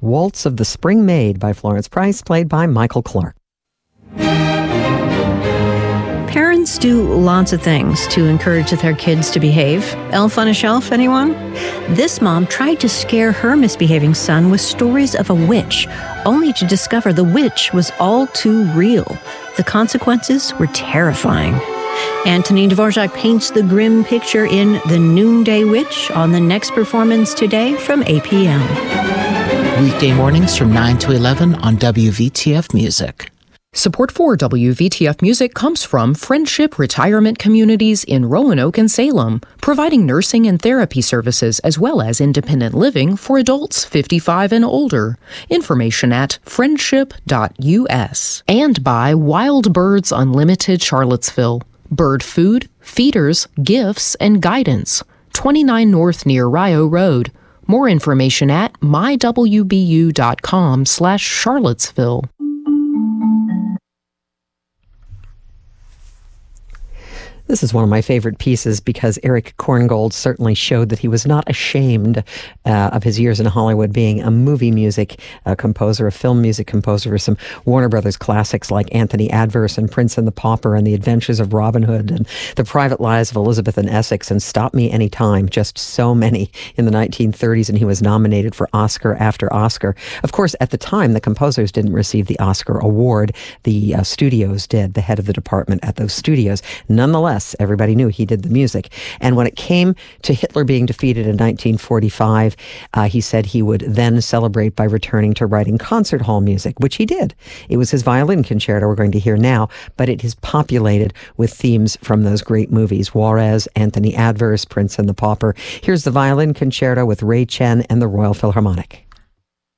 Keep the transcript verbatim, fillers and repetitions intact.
Waltz of the Spring Maid by Florence Price, played by Michael Clark. Parents do lots of things to encourage their kids to behave. Elf on a Shelf, anyone? This mom tried to scare her misbehaving son with stories of a witch, only to discover the witch was all too real. The consequences were terrifying. Antonin Dvorak paints the grim picture in The Noonday Witch on the next performance today from eight p.m. Weekday mornings from nine to eleven on W V T F Music. Support for W V T F Music comes from Friendship Retirement Communities in Roanoke and Salem, providing nursing and therapy services as well as independent living for adults fifty-five and older. Information at friendship dot U S. And by Wild Birds Unlimited Charlottesville. Bird food, feeders, gifts, and guidance. twenty-nine North near Rio Road. More information at my w b u dot com slash Charlottesville. This is one of my favorite pieces because Eric Korngold certainly showed that he was not ashamed uh, of his years in Hollywood, being a movie music uh, composer, a film music composer for some Warner Brothers classics like Anthony Adverse and Prince and the Pauper and The Adventures of Robin Hood and The Private Lives of Elizabeth and Essex and Stop Me Anytime. Just so many in the nineteen thirties, and he was nominated for Oscar after Oscar. Of course, at the time, the composers didn't receive the Oscar award. The uh, studios did, the head of the department at those studios. Nonetheless, everybody knew he did the music. And when it came to Hitler being defeated in nineteen forty-five, uh, he said he would then celebrate by returning to writing concert hall music, which he did. It was his violin concerto we're going to hear now, but it is populated with themes from those great movies, Juarez, Anthony Adverse, Prince and the Pauper. Here's the violin concerto with Ray Chen and the Royal Philharmonic.